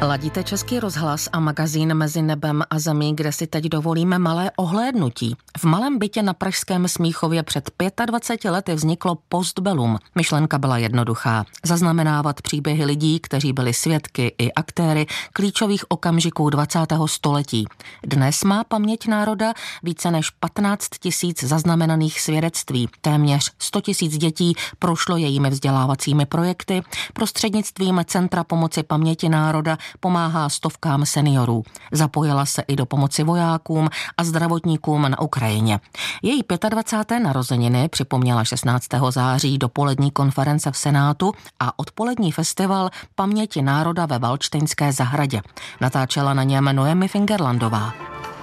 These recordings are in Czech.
Ladíte Český rozhlas a magazín Mezi nebem a zemí, kde si teď dovolíme malé ohlédnutí. V malém bytě na pražském Smíchově před 25 lety vzniklo Postbellum. Myšlenka byla jednoduchá. Zaznamenávat příběhy lidí, kteří byli svědky i aktéry klíčových okamžiků 20. století. Dnes má Paměť národa více než 15 000 zaznamenaných svědectví. Téměř 100 000 dětí prošlo jejími vzdělávacími projekty. Prostřednictvím Centra pomoci paměti národa pomáhá stovkám seniorů. Zapojila se i do pomoci vojákům a zdravotníkům na Ukrajině. Její 25. narozeniny připomněla 16. září dopolední konference v Senátu a odpolední festival Paměti národa ve Valdštejnské zahradě. Natáčela na něm Noemi Fingerlandová.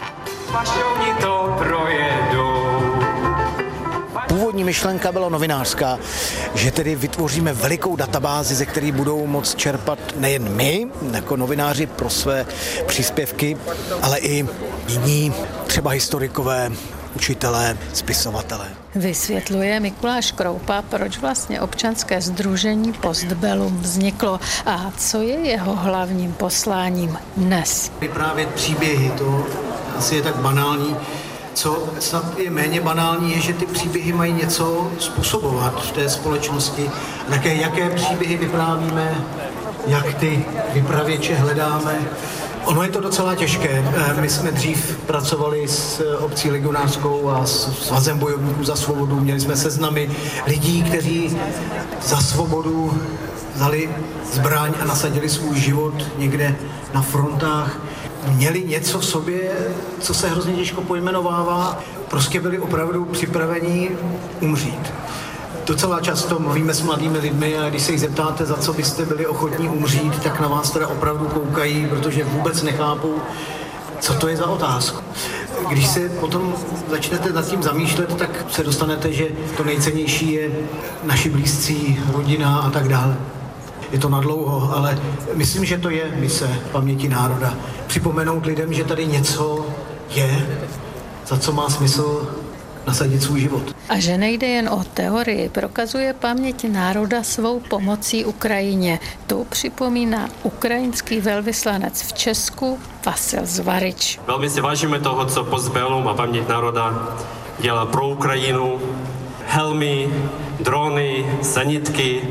Původní myšlenka byla novinářská, že tedy vytvoříme velikou databázi, ze které budou moct čerpat nejen my, jako novináři pro své příspěvky, ale i jiní, třeba historikové, učitelé, spisovatelé. Vysvětluje Mikuláš Kroupa, proč vlastně občanské sdružení Postbellum vzniklo a co je jeho hlavním posláním dnes. Vyprávět příběhy, to asi je tak banální. Co snad je méně banální, je, že ty příběhy mají něco způsobovat v té společnosti. Také jaké příběhy vyprávíme, jak ty vypravěče hledáme. Ono je to docela těžké. My jsme dřív pracovali s obcí legionářskou a s Svazem bojovníků za svobodu. Měli jsme seznamy lidí, kteří za svobodu vzali zbraň a nasadili svůj život někde na frontách. Měli něco v sobě, co se hrozně těžko pojmenovává. Prostě byli opravdu připraveni umřít. Docela často mluvíme s mladými lidmi a když se jich zeptáte, za co byste byli ochotní umřít, tak na vás teda opravdu koukají, protože vůbec nechápou, co to je za otázku. Když se potom začnete nad tím zamýšlet, tak se dostanete, že to nejcennější je naši blízcí, rodina a tak dále. Je to nadlouho, ale myslím, že to je mise Paměti národa. Připomenout lidem, že tady něco je, za co má smysl nasadit svůj život. A že nejde jen o teorii, prokazuje Paměť národa svou pomocí Ukrajině. Tu připomíná ukrajinský velvyslanec v Česku Vasil Zvarič. Velmi si vážíme toho, co Postbellum a Paměť národa dělá pro Ukrajinu. Helmy, drony, sanitky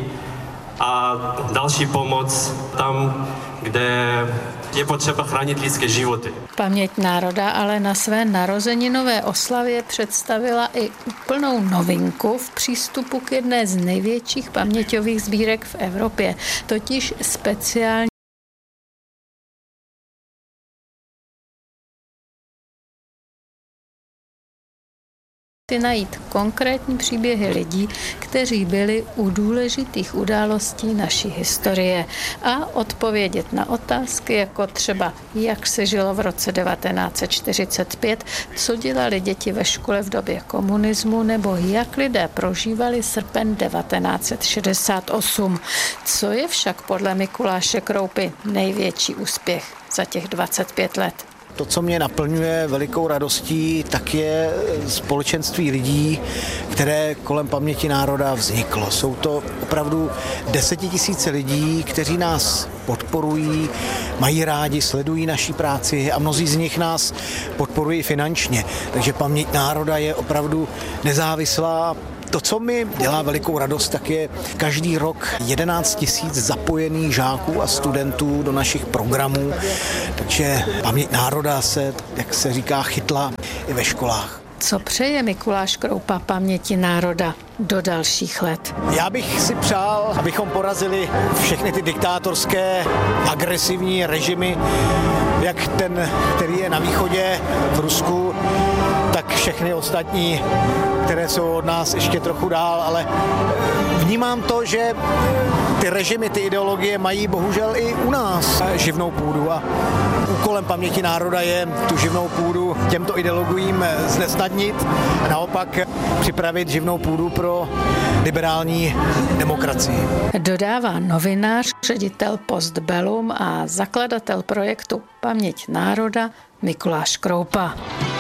a další pomoc tam, kde je potřeba chránit lidské životy. Paměť národa ale na své narozeninové oslavě představila i úplnou novinku v přístupu k jedné z největších paměťových sbírek v Evropě, totiž speciální najít konkrétní příběhy lidí, kteří byli u důležitých událostí naší historie a odpovědět na otázky, jako třeba jak se žilo v roce 1945, co dělali děti ve škole v době komunismu, nebo jak lidé prožívali srpen 1968. Co je však podle Mikuláše Kroupy největší úspěch za těch 25 let? To, co mě naplňuje velikou radostí, tak je společenství lidí, které kolem Paměti národa vzniklo. Jsou to opravdu 10 000 lidí, kteří nás podporují, mají rádi, sledují naší práci a mnozí z nich nás podporují finančně. Takže Paměť národa je opravdu nezávislá. To, co mi dělá velikou radost, tak je každý rok 11 000 zapojených žáků a studentů do našich programů, takže Paměť národa se, jak se říká, chytla i ve školách. Co přeje Mikuláš Kroupa Paměti národa do dalších let? Já bych si přál, abychom porazili všechny ty diktátorské, agresivní režimy, jak ten, který je na východě v Rusku, tak všechny ostatní, které jsou od nás ještě trochu dál, ale vnímám to, že ty režimy, ty ideologie mají bohužel i u nás živnou půdu a úkolem Paměti národa je tu živnou půdu těmto ideologiím znesnadnit a naopak připravit živnou půdu pro liberální demokracii. Dodává novinář, ředitel Postbellum a zakladatel projektu Paměť národa Mikuláš Kroupa.